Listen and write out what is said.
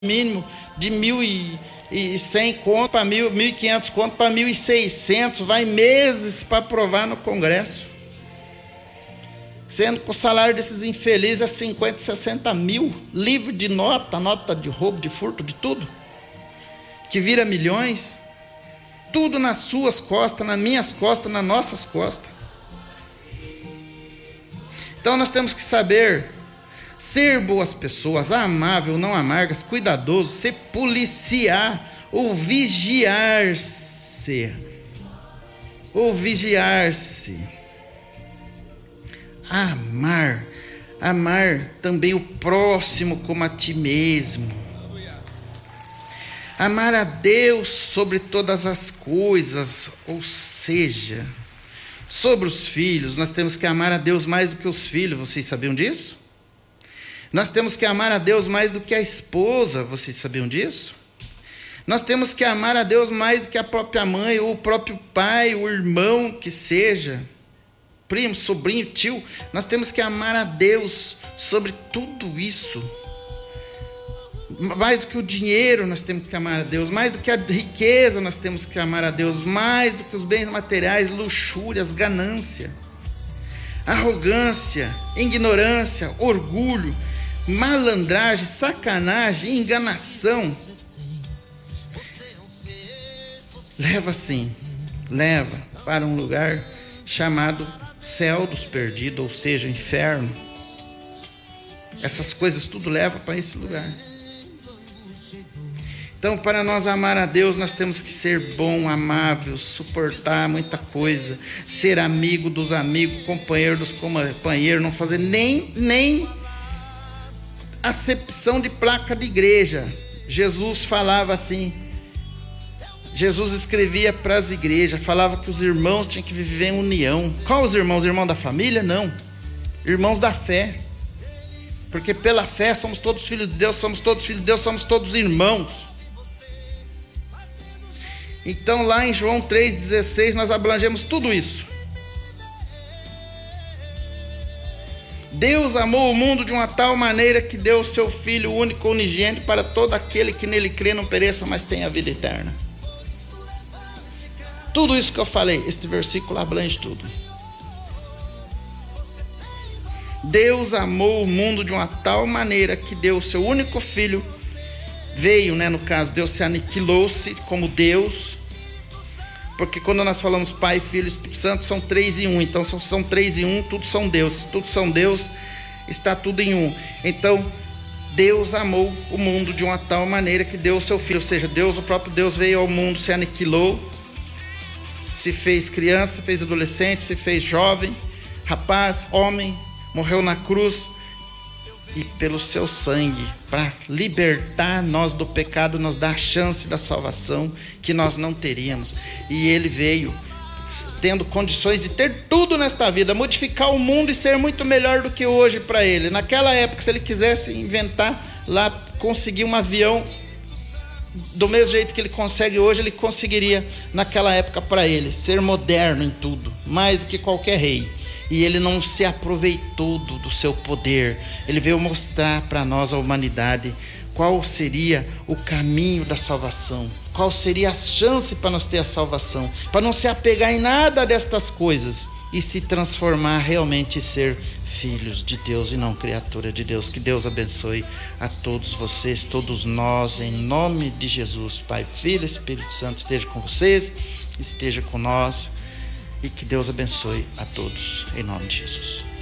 mínimo de 1.100 conto para 1.500 conto para 1.600, vai meses para aprovar no Congresso. Sendo que o salário desses infelizes é 50, 60 mil, livre de nota de roubo, de furto, de tudo, que vira milhões, tudo nas suas costas, nas minhas costas, nas nossas costas. Então nós temos que saber ser boas pessoas, amável, não amargas, cuidadoso, ser policiar, ou vigiar-se, amar também o próximo como a ti mesmo, amar a Deus sobre todas as coisas, ou seja, sobre os filhos, nós temos que amar a Deus mais do que os filhos, vocês sabiam disso? Nós temos que amar a Deus mais do que a esposa, vocês sabiam disso? Nós temos que amar a Deus mais do que a própria mãe, ou o próprio pai, o irmão que seja, primo, sobrinho, tio. Nós temos que amar a Deus sobre tudo isso. Mais do que o dinheiro, nós temos que amar a Deus. Mais do que a riqueza, nós temos que amar a Deus. Mais do que os bens materiais, luxúrias, ganância, arrogância, ignorância, orgulho, malandragem, sacanagem, enganação. Leva para um lugar chamado céu dos perdidos, ou seja, inferno. Essas coisas tudo leva para esse lugar. Então, para nós amar a Deus, nós temos que ser bom, amável, suportar muita coisa, ser amigo dos amigos, companheiro dos companheiros, não fazer nem acepção de placa de igreja. Jesus falava assim, Jesus escrevia para as igrejas, falava que os irmãos tinham que viver em união. Qual os irmãos? Irmãos da família? Não. Irmãos da fé. Porque pela fé somos todos filhos de Deus, somos todos irmãos. Então lá em João 3,16 nós abrangemos tudo isso. Deus amou o mundo de uma tal maneira que deu o seu Filho único, unigênito, para todo aquele que nele crê não pereça, mas tenha vida eterna. Tudo isso que eu falei, este versículo abrange tudo. Deus amou o mundo de uma tal maneira que deu o seu único Filho, veio, no caso, Deus se aniquilou-se como Deus, porque quando nós falamos Pai, Filho e Espírito Santo, são 3 em 1, então são 3 em 1, tudo são Deus, está tudo em um. Então, Deus amou o mundo de uma tal maneira que deu o seu Filho, ou seja, Deus, o próprio Deus veio ao mundo, se aniquilou, se fez criança, se fez adolescente, se fez jovem, rapaz, homem, morreu na cruz, e pelo seu sangue, para libertar nós do pecado, nos dar a chance da salvação que nós não teríamos. E ele veio tendo condições de ter tudo nesta vida, modificar o mundo e ser muito melhor do que hoje para ele. Naquela época, se ele quisesse inventar lá, conseguir um avião do mesmo jeito que ele consegue hoje, ele conseguiria naquela época para ele, ser moderno em tudo, mais do que qualquer rei. E ele não se aproveitou do seu poder. Ele veio mostrar para nós, a humanidade, qual seria o caminho da salvação, qual seria a chance para nós ter a salvação, para não se apegar em nada destas coisas e se transformar realmente em ser filhos de Deus e não criatura de Deus. Que Deus abençoe a todos vocês, todos nós, em nome de Jesus. Pai, Filho e Espírito Santo esteja com vocês, esteja com nós. E que Deus abençoe a todos, em nome de Jesus.